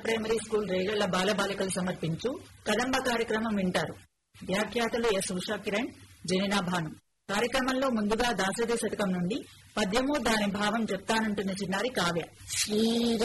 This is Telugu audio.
ప్రైమరీ స్కూల్ రేగళ్ల బాలబాలికలు సమర్పించు కదంబ కార్యక్రమం వింటారు. వ్యాఖ్యాతలు ఎస్ ఉషా కిరణ్, జెనినా భాను. కార్యక్రమంలో ముందుగా దాసరి శతకం నుండి పద్యము దాని భావం చెప్తానంటున్న చిన్నారి కావ్య.